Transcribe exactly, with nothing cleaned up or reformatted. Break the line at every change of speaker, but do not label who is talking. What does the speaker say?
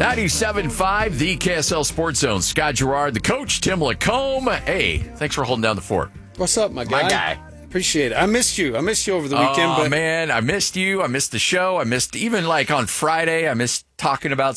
ninety-seven point five, the K S L Sports Zone. Scott Gerard, the coach, Tim Lacombe. Hey, thanks for holding down the fort.
What's up, my guy?
My guy.
Appreciate it. I missed you. I missed you over the weekend.
Oh,
but
man, I missed you. I missed the show. I missed even like on Friday, I missed talking about